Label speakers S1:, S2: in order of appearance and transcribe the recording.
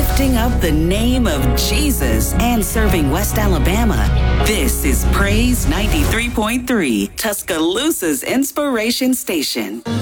S1: lifting up the name of Jesus and serving West Alabama. This is Praise 93.3, Tuscaloosa's Inspiration Station.